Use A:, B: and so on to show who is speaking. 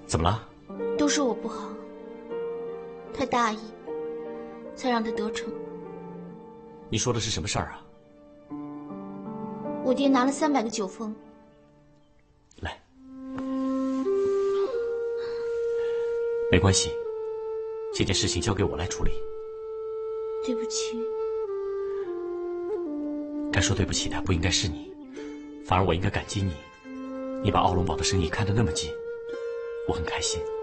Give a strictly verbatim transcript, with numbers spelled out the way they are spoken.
A: 怎么了？
B: 都是我不好，太大意，才让他得逞。
A: 你说的是什么事儿啊？
B: 我爹拿了三百个九封。
A: 来，没关系，这件事情交给我来处理。
B: 对不起。
A: 该说对不起的不应该是你，反而我应该感激你。你把奥龙堡的生意看得那么紧，我很开心。